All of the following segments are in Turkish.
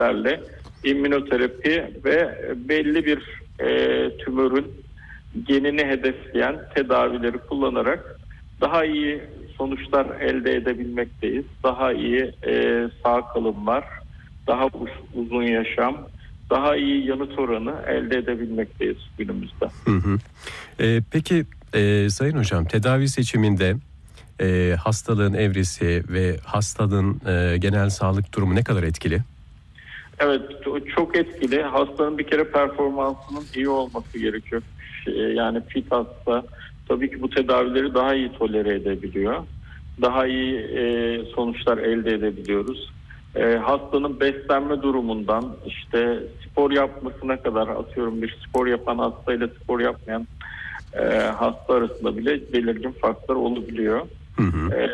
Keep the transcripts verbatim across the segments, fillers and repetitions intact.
tekniklerle immünoterapi ve belli bir e, tümörün genini hedefleyen tedavileri kullanarak daha iyi sonuçlar elde edebilmekteyiz. Daha iyi e, sağ kalımlar, daha uzun yaşam, daha iyi yanıt oranı elde edebilmekteyiz günümüzde. Hı hı. E, peki e, Sayın Hocam, tedavi seçiminde e, hastalığın evresi ve hastalığın e, genel sağlık durumu ne kadar etkili? Evet, çok etkili. Hastanın bir kere performansının iyi olması gerekiyor. Yani fit hasta tabii ki bu tedavileri daha iyi tolere edebiliyor. Daha iyi e, sonuçlar elde edebiliyoruz. E, hastanın beslenme durumundan işte spor yapmasına kadar, atıyorum bir spor yapan hastayla spor yapmayan e, hasta arasında bile belirgin farklar olabiliyor. Hı hı. Ee,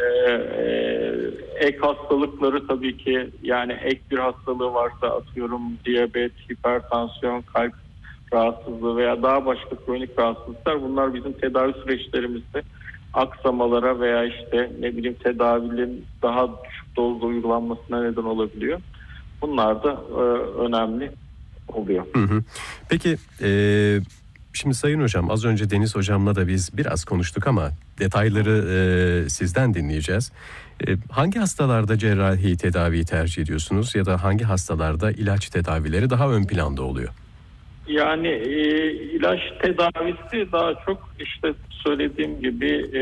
e, ek hastalıkları tabii ki, yani ek bir hastalığı varsa, atıyorum diyabet, hipertansiyon, kalp rahatsızlığı veya daha başka kronik rahatsızlıklar, bunlar bizim tedavi süreçlerimizde aksamalara veya işte ne bileyim tedavinin daha düşük dozda uygulanmasına neden olabiliyor. Bunlar da e, önemli oluyor. Hı hı. Peki e, şimdi Sayın Hocam, az önce Deniz Hocam'la da biz biraz konuştuk ama detayları e, sizden dinleyeceğiz. E, hangi hastalarda cerrahi tedaviyi tercih ediyorsunuz ya da hangi hastalarda ilaç tedavileri daha ön planda oluyor? Yani e, ilaç tedavisi daha çok işte söylediğim gibi e,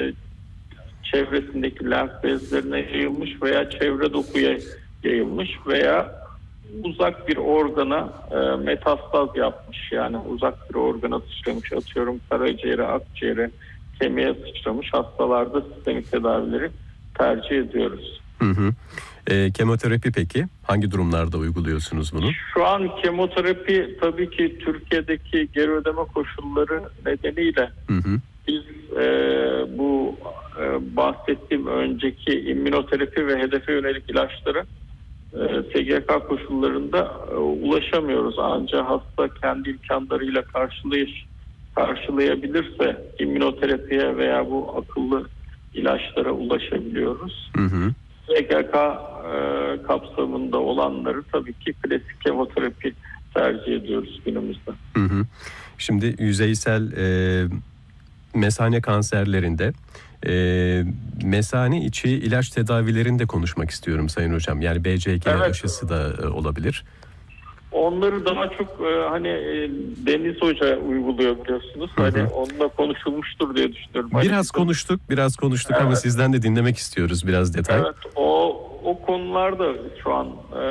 çevresindeki lenf bezlerine yayılmış veya çevre dokuya yayılmış veya uzak bir organa e, metastaz yapmış, yani uzak bir organa sıçramış, atıyorum karaciğere, akciğere, kemiğe sıçramış hastalarda sistemik tedavileri tercih ediyoruz. Hı hı. E, kemoterapi peki hangi durumlarda uyguluyorsunuz bunu? Şu an kemoterapi tabii ki Türkiye'deki geri ödeme koşulları nedeniyle hı hı. biz e, bu e, bahsettiğim önceki immünoterapi ve hedefe yönelik ilaçları S G K koşullarında ulaşamıyoruz. Ancak hasta kendi imkanlarıyla karşılayış, karşılayabilirse immünoterapiye veya bu akıllı ilaçlara ulaşabiliyoruz. Hı hı. S G K e, kapsamında olanları tabii ki klasik kemoterapi tercih ediyoruz günümüzde. Hı hı. Şimdi yüzeysel e, mesane kanserlerinde e, mesane içi ilaç tedavilerinde konuşmak istiyorum Sayın Hocam. Yani B C G Evet. aşısı da e, olabilir. Onları daha çok e, hani e, Deniz Hoca uyguluyor biliyorsunuz. Hı hı. Hani onunla konuşulmuştur diye düşünüyorum. Biraz hani konuştuk, biraz konuştuk evet. Ama sizden de dinlemek istiyoruz biraz detay. Evet, o o konularda şu an e,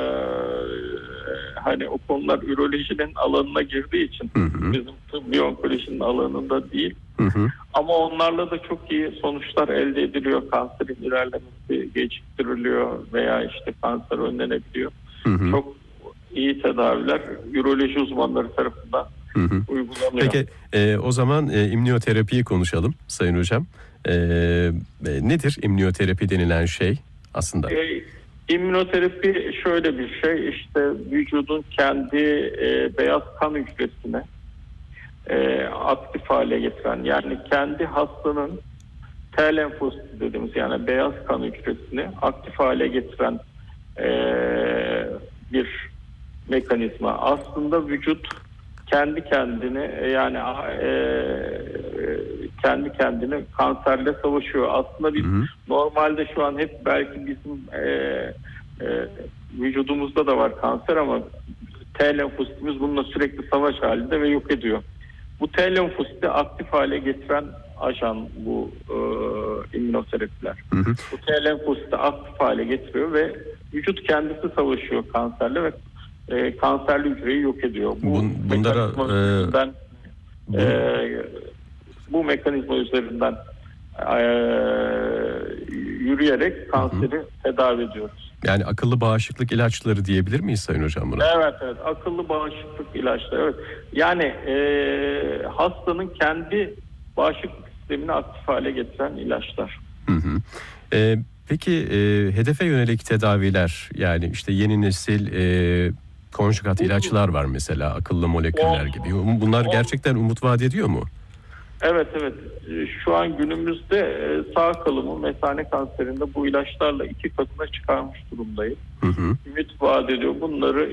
hani o konular ürolojinin alanına girdiği için Hı hı. bizim tıbbi onkolojinin alanında değil. Hı hı. Ama onlarla da çok iyi sonuçlar elde ediliyor. Kanserin ilerlemesi geciktiriliyor veya işte kanser önlenebiliyor. Hı hı. Çok iyi tedaviler üroloji uzmanları tarafından Hı hı. uygulanıyor. Peki e, o zaman e, immünoterapiyi konuşalım Sayın Hocam. E, e, nedir immünoterapi denilen şey aslında? E, immünoterapi şöyle bir şey, işte vücudun kendi e, beyaz kan hücresini e, aktif hale getiren, yani kendi hastanın T lenfositi dediğimiz yani beyaz kan hücresini aktif hale getiren e, bir mekanizma. Aslında vücut kendi kendini yani e, kendi kendini kanserle savaşıyor. Aslında biz hı hı. normalde şu an hep belki bizim e, e, vücudumuzda da var kanser ama T lenfositimiz bununla sürekli savaş halinde ve yok ediyor. Bu T lenfositi aktif hale getiren ajan bu e, immünoterapiler. Hı hı. Bu T lenfositi aktif hale getiriyor ve vücut kendisi savaşıyor kanserle ve e, kanserli hücreyi yok ediyor. Bu Bun, bunlara mekanizma e, bu, e, bu mekanizma üzerinden e, yürüyerek kanseri hı hı. tedavi ediyoruz. Yani akıllı bağışıklık ilaçları diyebilir miyiz Sayın Hocam buna? Evet evet, akıllı bağışıklık ilaçları. Evet. Yani e, hastanın kendi bağışıklık sistemini aktif hale getiren ilaçlar. Hı hı. E, peki e, hedefe yönelik tedaviler, yani işte yeni nesil e, konjugat ilaçlar var mesela, akıllı moleküller gibi. Bunlar gerçekten umut vaat ediyor mu? Evet evet. Şu an günümüzde sağ kalımı mesane kanserinde bu ilaçlarla iki katına çıkarmış durumdayız. Hı hı. Ümit vaat ediyor. Bunları